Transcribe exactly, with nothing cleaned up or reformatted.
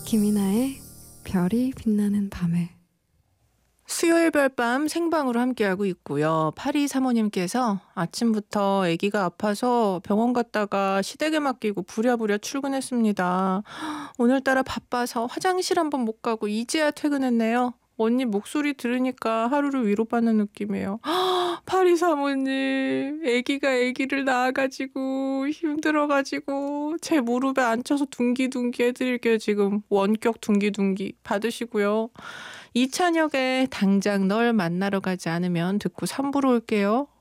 김이나의 별이 빛나는 밤에. 수요일 별밤 생방으로 함께하고 있고요. 팔이삼오님께서 아침부터 아기가 아파서 병원 갔다가 시댁에 맡기고 부랴부랴 출근했습니다. 오늘따라 바빠서 화장실 한번 못 가고 이제야 퇴근했네요. 언니 목소리 들으니까 하루를 위로받는 느낌이에요. 팔이삼오님, 아기가 아기를 낳아가지고 힘들어가지고 제 무릎에 앉혀서 둥기둥기 해드릴게요. 지금 원격 둥기둥기 받으시고요. 이찬혁의 당장 널 만나러 가지 않으면 듣고 삼 부로 올게요.